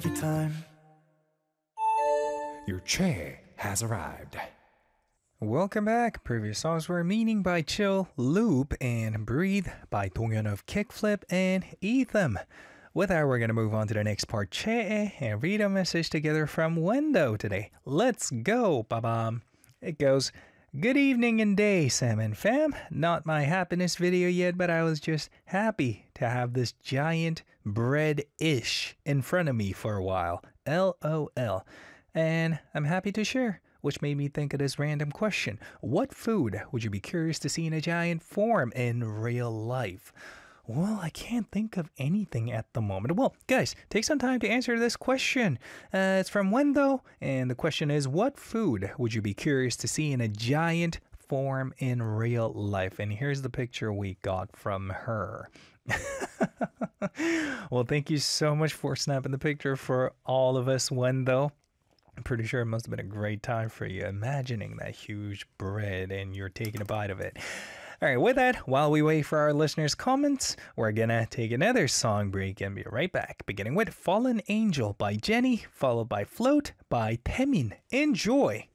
every time. Your chair has arrived. Welcome back. Previous songs were Meaning by Chill, Loop, and Breathe by Donghyun of Kickflip and Ethem. With that, we're going to move on to the next part, Che, and read a message together from Wendo today. Let's go, babam. It goes, good evening and day, Sam and fam. Not my happiness video yet, but I was just happy to have this giant bread-ish in front of me for a while. LOL. And I'm happy to share, which made me think of this random question. What food would you be curious to see in a giant form in real life? Well, I can't think of anything at the moment. Well, guys, take some time to answer this question. It's from Wendo, and the question is, what food would you be curious to see in a giant form in real life? And here's the picture we got from her. Well, thank you so much for snapping the picture for all of us, Wendo. I'm pretty sure it must have been a great time for you, imagining that huge bread and you're taking a bite of it. All right, with that, while we wait for our listeners' comments, we're gonna take another song break and be right back, beginning with Fallen Angel by Jenny, followed by Float by Taemin. Enjoy!